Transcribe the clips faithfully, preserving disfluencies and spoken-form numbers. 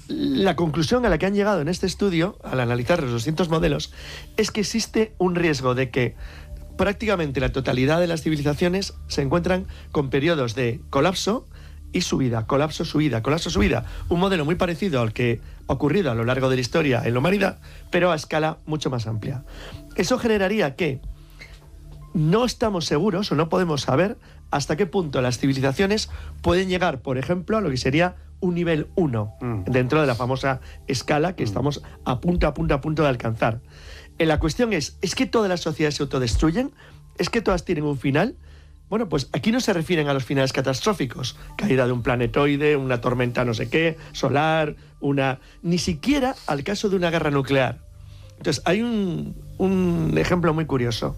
la conclusión a la que han llegado en este estudio, al analizar los doscientos modelos, es que existe un riesgo de que prácticamente la totalidad de las civilizaciones se encuentran con periodos de colapso y subida, colapso, subida, colapso, subida. Un modelo muy parecido al que ha ocurrido a lo largo de la historia en la humanidad, pero a escala mucho más amplia. Eso generaría que no estamos seguros o no podemos saber hasta qué punto las civilizaciones pueden llegar, por ejemplo, a lo que sería un nivel uno mm. dentro de la famosa escala que mm. estamos a punto, a punto, a punto de alcanzar. Eh, la cuestión es, ¿es que todas las sociedades se autodestruyen? ¿Es que todas tienen un final? Bueno, pues aquí no se refieren a los finales catastróficos, caída de un planetoide, una tormenta no sé qué, solar, una... ni siquiera al caso de una guerra nuclear. Entonces, hay un, un ejemplo muy curioso.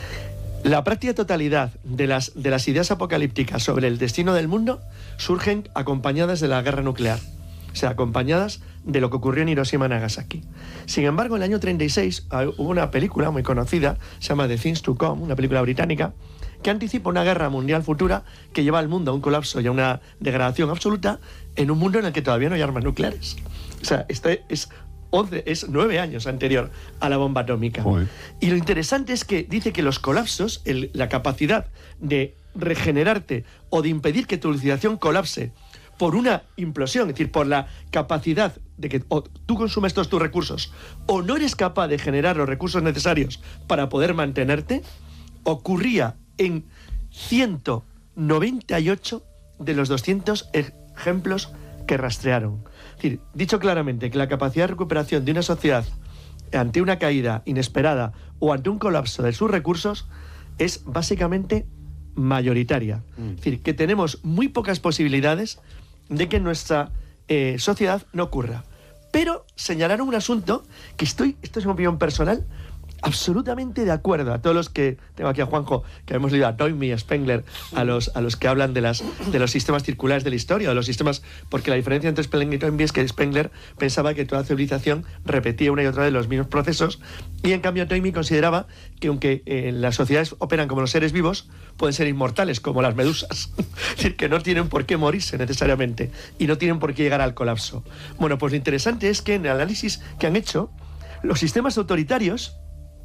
La práctica totalidad de las, de las ideas apocalípticas sobre el destino del mundo surgen acompañadas de la guerra nuclear, o sea, acompañadas de lo que ocurrió en Hiroshima y Nagasaki. Sin embargo, en el año treinta y seis hubo una película muy conocida, se llama The Things to Come, una película británica, que anticipa una guerra mundial futura que lleva al mundo a un colapso y a una degradación absoluta en un mundo en el que todavía no hay armas nucleares. O sea, este es... once, es nueve años anterior a la bomba atómica. Joder. Y lo interesante es que dice que los colapsos, el, la capacidad de regenerarte o de impedir que tu civilización colapse por una implosión, es decir, por la capacidad de que o tú consumes todos tus recursos o no eres capaz de generar los recursos necesarios para poder mantenerte, ocurría en ciento noventa y ocho de los doscientos ejemplos que rastrearon. Es decir, dicho claramente que la capacidad de recuperación de una sociedad ante una caída inesperada o ante un colapso de sus recursos es básicamente mayoritaria. Mm. Es decir, que tenemos muy pocas posibilidades de que en nuestra eh, sociedad no ocurra. Pero señalaron un asunto que estoy, esto es una opinión personal, absolutamente de acuerdo a todos los que, tengo aquí a Juanjo, que hemos leído a Toynbee y a Spengler, a los, a los que hablan de, las, de los sistemas circulares de la historia, de los sistemas, porque la diferencia entre Spengler y Toynbee es que Spengler pensaba que toda civilización repetía una y otra vez los mismos procesos, y en cambio Toynbee consideraba que aunque eh, las sociedades operan como los seres vivos, pueden ser inmortales, como las medusas. Es decir, que no tienen por qué morirse necesariamente, y no tienen por qué llegar al colapso. Bueno, pues lo interesante es que en el análisis que han hecho, los sistemas autoritarios,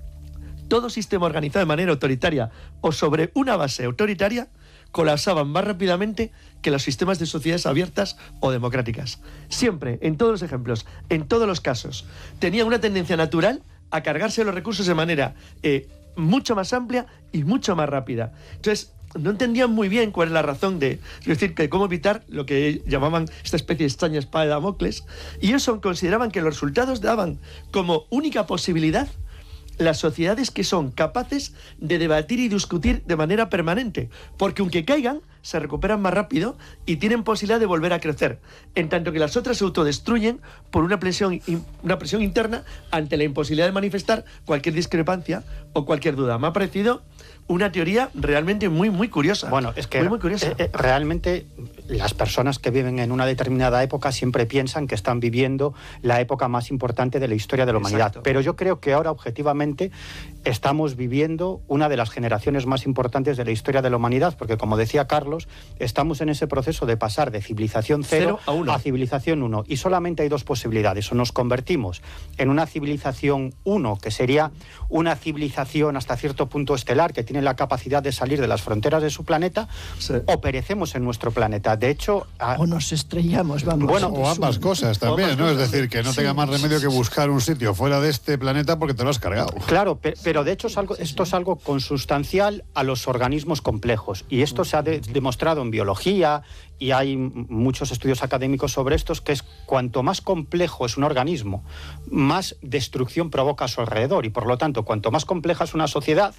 todo sistema organizado de manera autoritaria o sobre una base autoritaria, colapsaban más rápidamente que los sistemas de sociedades abiertas o democráticas. Siempre, en todos los ejemplos, en todos los casos, tenían una tendencia natural a cargarse los recursos de manera eh, mucho más amplia y mucho más rápida. Entonces, no entendían muy bien cuál es la razón de, es decir, que cómo evitar lo que llamaban esta especie de extraña espada de Damocles, y eso consideraban que los resultados daban como única posibilidad las sociedades que son capaces de debatir y discutir de manera permanente, porque aunque caigan, se recuperan más rápido y tienen posibilidad de volver a crecer, en tanto que las otras se autodestruyen por una presión, una presión interna ante la imposibilidad de manifestar cualquier discrepancia o cualquier duda. Me ha parecido una teoría realmente muy, muy curiosa. Bueno, es que muy, muy curiosa. Eh, eh, realmente las personas que viven en una determinada época siempre piensan que están viviendo la época más importante de la historia de la humanidad. Exacto. Pero yo creo que ahora, objetivamente, estamos viviendo una de las generaciones más importantes de la historia de la humanidad, porque, como decía Carlos, estamos en ese proceso de pasar de civilización cero, cero a, a civilización uno. Y solamente hay dos posibilidades. O nos convertimos en una civilización uno, que sería una civilización hasta cierto punto estelar, que tiene la capacidad de salir de las fronteras de su planeta, sí, o perecemos en nuestro planeta. De hecho... A... O nos estrellamos, vamos. Bueno, o ambas cosas también, ¿no? Cosas. Es decir, que no sí, tenga más remedio sí, que buscar un sitio fuera de este planeta porque te lo has cargado. Claro, pe pero de hecho es algo, esto es algo consustancial a los organismos complejos. Y esto se ha de demostrado en biología, y hay muchos estudios académicos sobre estos, que es cuanto más complejo es un organismo, más destrucción provoca a su alrededor. Y por lo tanto, cuanto más compleja es una sociedad,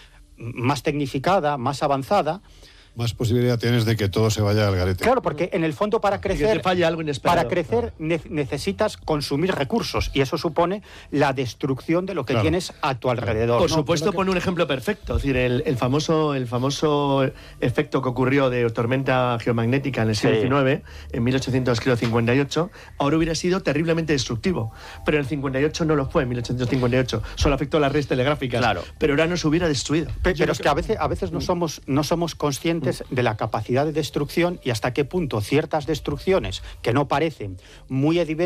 más tecnificada, más avanzada, más posibilidad tienes de que todo se vaya al garete. Claro, porque en el fondo para crecer, que te falle algo inesperado, para crecer ne necesitas consumir recursos, y eso supone la destrucción de lo que claro, tienes a tu alrededor. Por ¿no? supuesto, que... pone un ejemplo perfecto, es decir, el, el famoso el famoso efecto que ocurrió de tormenta geomagnética en el siglo sí, diecinueve, en mil ochocientos cincuenta y ocho, ahora hubiera sido terriblemente destructivo, pero en el cincuenta y ocho no lo fue, en mil ochocientos cincuenta y ocho, solo afectó a las redes telegráficas, claro, pero ahora nos hubiera destruido. Pe pero es que a veces, a veces no somos, no somos conscientes de la capacidad de destrucción y hasta qué punto ciertas destrucciones que no parecen muy evidentes